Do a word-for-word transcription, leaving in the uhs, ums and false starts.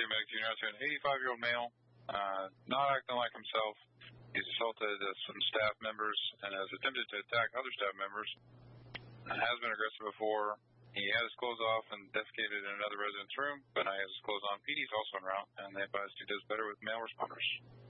Medic Junior. To an eighty-five-year-old male, uh, not acting like himself. He's assaulted uh, some staff members and has attempted to attack other staff members. Uh, has been aggressive before. He had his clothes off and defecated in another resident's room, but now he has his clothes on. P D's also en route, and they advised he does better with male responders.